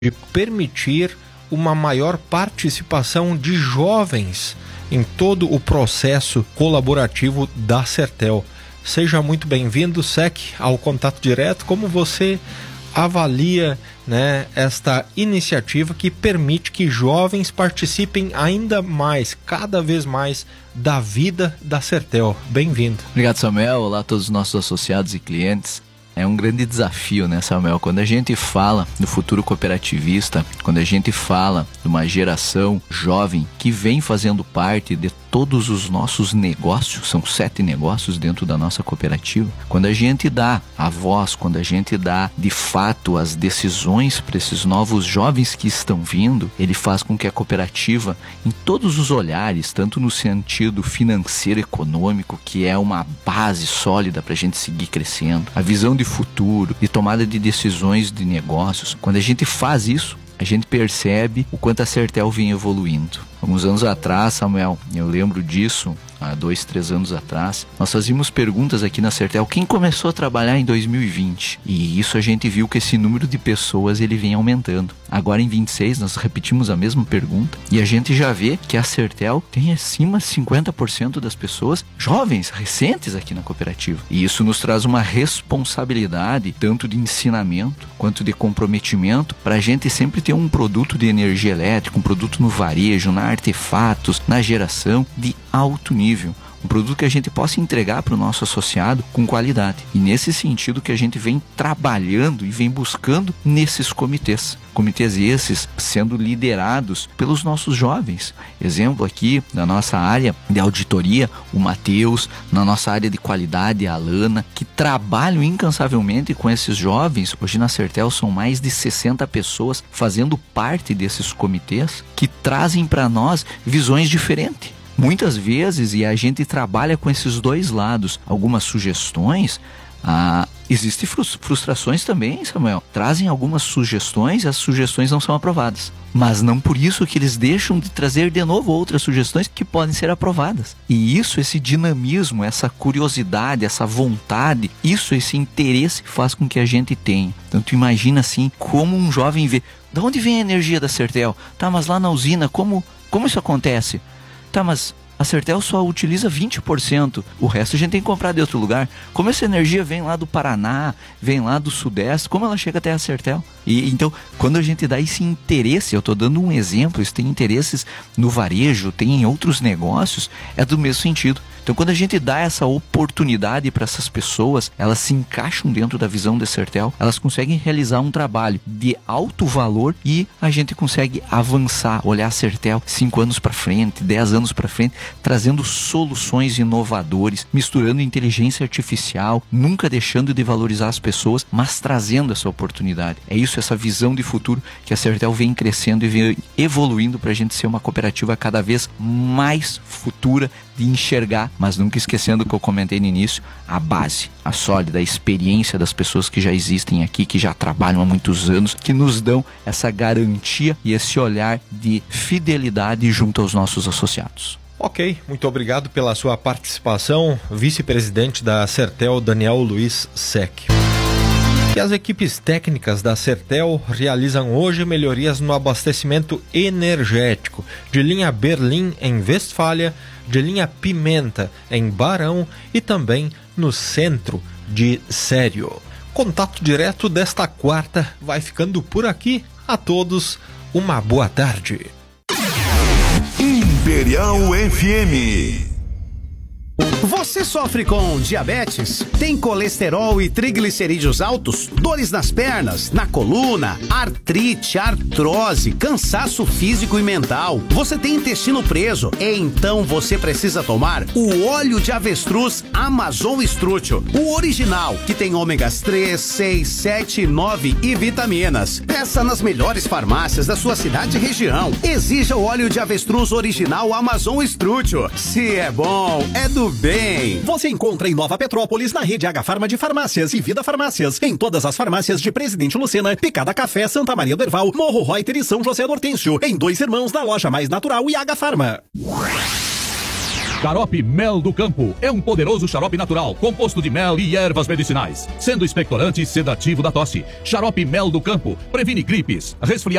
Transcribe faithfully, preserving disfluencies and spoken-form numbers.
de permitir uma maior participação de jovens em todo o processo colaborativo da Sertel. Seja muito bem-vindo, S E C, ao Contato Direto. Como você avalia, né, esta iniciativa que permite que jovens participem ainda mais, cada vez mais, da vida da Sertel? Bem-vindo. Obrigado, Samuel. Olá a todos os nossos associados e clientes. É um grande desafio, né, Samuel? Quando a gente fala do futuro cooperativista, quando a gente fala de uma geração jovem que vem fazendo parte de todos os nossos negócios, são sete negócios dentro da nossa cooperativa, quando a gente dá a voz, quando a gente dá de fato as decisões para esses novos jovens que estão vindo, ele faz com que a cooperativa, em todos os olhares, tanto no sentido financeiro, econômico, que é uma base sólida para a gente seguir crescendo, a visão de futuro, de tomada de decisões de negócios, quando a gente faz isso, a gente percebe o quanto a Sertel vem evoluindo. Alguns anos atrás, Samuel, eu lembro disso, há dois, três anos atrás, nós fazíamos perguntas aqui na Sertel, quem começou a trabalhar em dois mil e vinte? E isso a gente viu que esse número de pessoas ele vem aumentando. Agora em vinte e seis nós repetimos a mesma pergunta e a gente já vê que a Sertel tem acima de cinquenta por cento das pessoas jovens, recentes aqui na cooperativa. E isso nos traz uma responsabilidade, tanto de ensinamento quanto de comprometimento, para a gente sempre ter um produto de energia elétrica, um produto no varejo, na artefatos, na geração de alto nível. Um produto que a gente possa entregar para o nosso associado com qualidade. E nesse sentido que a gente vem trabalhando e vem buscando nesses comitês. Comitês esses sendo liderados pelos nossos jovens. Exemplo aqui da nossa área de auditoria, o Matheus, na nossa área de qualidade, a Alana, que trabalham incansavelmente com esses jovens. Hoje na Sertel são mais de sessenta pessoas fazendo parte desses comitês que trazem para nós visões diferentes. Muitas vezes, e a gente trabalha com esses dois lados, algumas sugestões, ah, existem frustrações também, Samuel. Trazem algumas sugestões e as sugestões não são aprovadas. Mas não por isso que eles deixam de trazer de novo outras sugestões que podem ser aprovadas. E isso, esse dinamismo, essa curiosidade, essa vontade, isso, esse interesse faz com que a gente tenha. Então tu imagina assim, como um jovem vê, de onde vem a energia da Sertel? Tá, mas lá na usina, como, como isso acontece? Tá, mas a Sertel só utiliza vinte por cento, o resto a gente tem que comprar de outro lugar. Como essa energia vem lá do Paraná, vem lá do Sudeste, como ela chega até a Sertel? E então, quando a gente dá esse interesse, eu estou dando um exemplo, isso tem interesses no varejo, tem em outros negócios, é do mesmo sentido. Então, quando a gente dá essa oportunidade para essas pessoas, elas se encaixam dentro da visão da Sertel, elas conseguem realizar um trabalho de alto valor e a gente consegue avançar, olhar a Sertel cinco anos para frente, dez anos para frente, trazendo soluções inovadoras, misturando inteligência artificial, nunca deixando de valorizar as pessoas, mas trazendo essa oportunidade. É isso, essa visão de futuro que a Sertel vem crescendo e vem evoluindo para a gente ser uma cooperativa cada vez mais futura, de enxergar, mas nunca esquecendo o que eu comentei no início, a base, a sólida, a experiência das pessoas que já existem aqui, que já trabalham há muitos anos, que nos dão essa garantia e esse olhar de fidelidade junto aos nossos associados. Ok, muito obrigado pela sua participação, vice-presidente da Sertel, Daniel Luiz Sec. E as equipes técnicas da Sertel realizam hoje melhorias no abastecimento energético de linha Berlim em Westfália, de linha Pimenta em Barão e também no centro de Sério. Contato Direto desta quarta vai ficando por aqui. A todos, uma boa tarde. Imperial F M. Você sofre com diabetes? Tem colesterol e triglicerídeos altos? Dores nas pernas, na coluna, artrite, artrose, cansaço físico e mental? Você tem intestino preso? Então você precisa tomar o óleo de avestruz Amazon Strútil, o original, que tem ômegas três, seis, sete, nove e vitaminas. Peça nas melhores farmácias da sua cidade e região. Exija o óleo de avestruz original Amazon Strútil. Se é bom, é do bem. Você encontra em Nova Petrópolis, na rede H Farma de Farmácias e Vida Farmácias, em todas as farmácias de Presidente Lucena, Picada Café, Santa Maria do Herval, Morro Reuter e São José do Hortêncio, em Dois Irmãos, na Loja Mais Natural e H Farma. Xarope Mel do Campo é um poderoso xarope natural, composto de mel e ervas medicinais, sendo expectorante e sedativo da tosse. Xarope Mel do Campo previne gripes, resfriados.